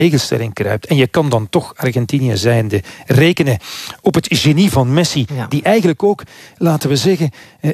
regelstelling kruipt. En je kan dan toch, Argentinië zijnde, rekenen op het genie van Messi, die eigenlijk ook, laten we zeggen,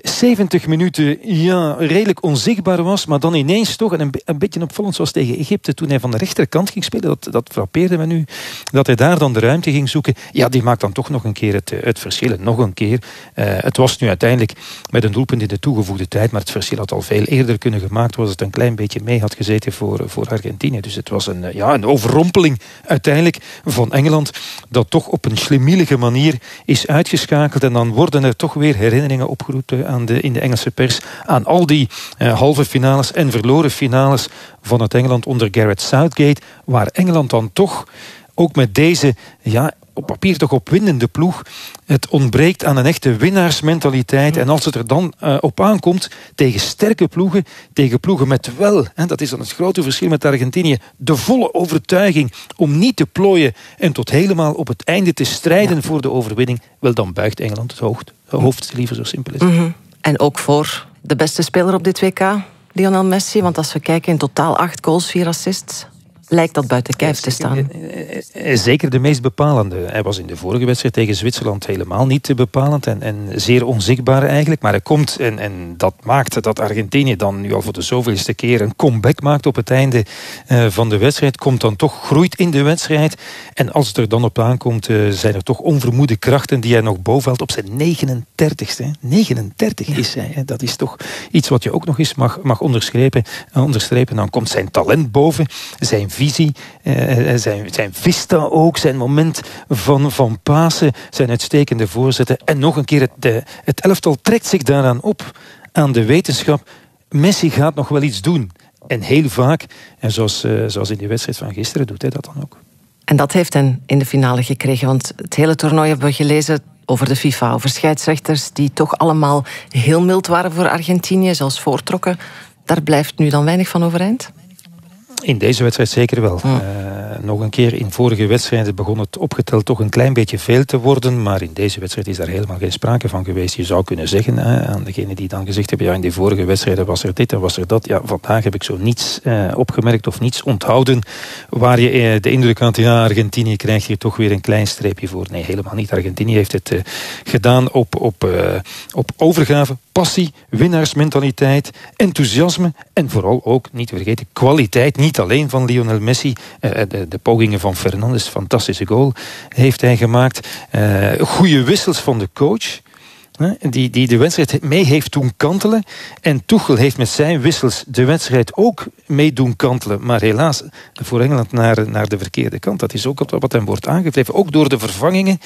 70 minuten redelijk onzichtbaar was, maar dan ineens toch, en een beetje opvallend zoals tegen Egypte, toen hij van de rechterkant ging spelen, dat frappeerde me nu, dat hij daar dan de ruimte ging zoeken. Ja, die maakt dan toch nog een keer het verschil. En nog een keer. Het was nu uiteindelijk met een doelpunt in de toegevoegde tijd, maar het verschil had al veel eerder kunnen gemaakt, was het een klein beetje mee had gezeten voor Argentinië. Dus het was een overrompeling uiteindelijk van Engeland, dat toch op een schlemielige manier is uitgeschakeld. En dan worden er toch weer herinneringen opgeroepen in de Engelse pers aan al die halve finales en verloren finales van het Engeland onder Gareth Southgate, waar Engeland dan toch ook met deze, op papier toch opwindende ploeg, het ontbreekt aan een echte winnaarsmentaliteit. En als het er dan op aankomt tegen sterke ploegen, tegen ploegen met wel, en dat is dan het grote verschil met Argentinië, de volle overtuiging om niet te plooien en tot helemaal op het einde te strijden voor de overwinning, wel, dan buigt Engeland het hoofd, liever, zo simpel is het. Mm-hmm. En ook voor de beste speler op dit WK, Lionel Messi, want als we kijken, in totaal 8 goals, 4 assists... lijkt dat buiten kijf te staan. Zeker de meest bepalende. Hij was in de vorige wedstrijd tegen Zwitserland helemaal niet bepalend en zeer onzichtbaar eigenlijk. Maar hij komt, en dat maakt dat Argentinië dan nu al voor de zoveelste keer een comeback maakt op het einde van de wedstrijd. Komt dan toch, groeit in de wedstrijd. En als het er dan op aankomt, zijn er toch onvermoede krachten die hij nog bovenhaalt op zijn 39ste. 39 is hij. Dat is toch iets wat je ook nog eens mag onderstrepen. Dan komt zijn talent boven, zijn visie, zijn vista ook, zijn moment van pasen, zijn uitstekende voorzetten. En nog een keer, het elftal trekt zich daaraan op, aan de wetenschap. Messi gaat nog wel iets doen. En heel vaak, en zoals in die wedstrijd van gisteren, doet hij dat dan ook. En dat heeft hen in de finale gekregen, want het hele toernooi hebben we gelezen over de FIFA, over scheidsrechters die toch allemaal heel mild waren voor Argentinië, zelfs voortrokken. Daar blijft nu dan weinig van overeind? In deze wedstrijd zeker wel. Nog een keer, in vorige wedstrijden begon het opgeteld toch een klein beetje veel te worden, maar in deze wedstrijd is daar helemaal geen sprake van geweest. Je zou kunnen zeggen aan degene die dan gezegd hebben, in die vorige wedstrijden was er dit en was er dat. Ja, vandaag heb ik zo niets opgemerkt of niets onthouden waar je de indruk had, Argentinië krijgt hier toch weer een klein streepje voor. Nee, helemaal niet. Argentinië heeft het gedaan op overgave, passie, winnaarsmentaliteit, enthousiasme en vooral ook, niet te vergeten, kwaliteit. Niet alleen van Lionel Messi. De pogingen van Fernandes, fantastische goal, heeft hij gemaakt. Goede wissels van de coach, die de wedstrijd mee heeft doen kantelen. En Tuchel heeft met zijn wissels de wedstrijd ook mee doen kantelen. Maar helaas voor Engeland naar de verkeerde kant. Dat is ook wat hem wordt aangevreven. Ook door de vervangingen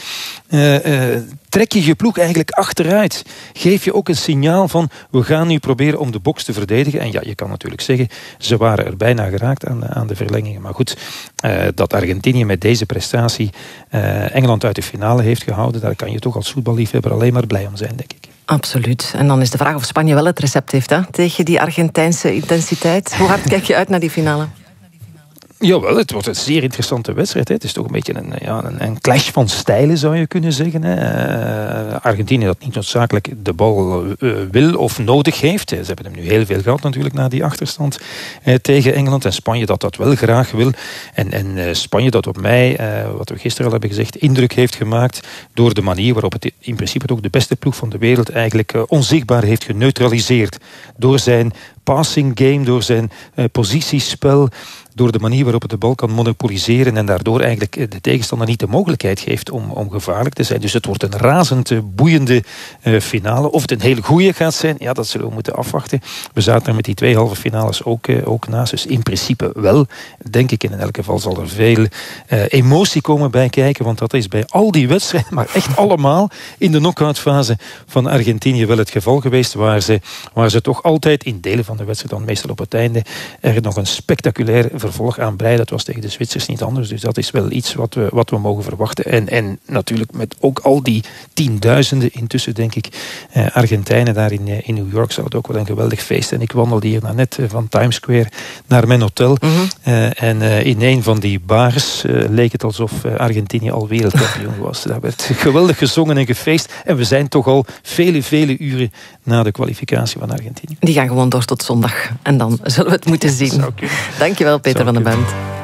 trek je ploeg eigenlijk achteruit. Geef je ook een signaal van, we gaan nu proberen om de box te verdedigen. En ja, je kan natuurlijk zeggen, ze waren er bijna geraakt aan de verlengingen. Maar goed, dat Argentinië met deze prestatie Engeland uit de finale heeft gehouden, daar kan je toch als voetballiefhebber alleen maar blij om zijn, denk ik. Absoluut. En dan is de vraag of Spanje wel het recept heeft tegen die Argentijnse intensiteit. Hoe hard kijk je uit naar die finale? Jawel, het wordt een zeer interessante wedstrijd. Het is toch een beetje een clash van stijlen, zou je kunnen zeggen. Argentinië dat niet noodzakelijk de bal wil of nodig heeft. Ze hebben hem nu heel veel gehad natuurlijk na die achterstand tegen Engeland. En Spanje dat wel graag wil. En Spanje dat op mij, wat we gisteren al hebben gezegd, indruk heeft gemaakt door de manier waarop het in principe ook de beste ploeg van de wereld eigenlijk onzichtbaar heeft geneutraliseerd. Door zijn passing game, door zijn positiespel, door de manier waarop het de bal kan monopoliseren en daardoor eigenlijk de tegenstander niet de mogelijkheid geeft om gevaarlijk te zijn. Dus het wordt een razend boeiende finale. Of het een hele goeie gaat zijn, ja, dat zullen we moeten afwachten. We zaten er met die 2 halve finales ook naast. Dus in principe wel, denk ik. In elk geval zal er veel emotie komen bij kijken, want dat is bij al die wedstrijden, maar echt allemaal in de knock-outfase van Argentinië wel het geval geweest, waar ze toch altijd in delen van de wedstrijd, dan meestal op het einde, er nog een spectaculair vervolg aan breien. Dat was tegen de Zwitsers niet anders. Dus dat is wel iets wat we mogen verwachten. En natuurlijk met ook al die tienduizenden intussen, denk ik, Argentijnen daar in New York, zal het ook wel een geweldig feest. En ik wandelde hier net van Times Square naar mijn hotel. En in een van die bars leek het alsof Argentinië al wereldkampioen was. Daar werd geweldig gezongen en gefeest. En we zijn toch al vele uren na de kwalificatie van Argentinië. Die gaan gewoon door tot zondag. En dan zullen we het moeten zien. Dankjewel, Peter van den Bent.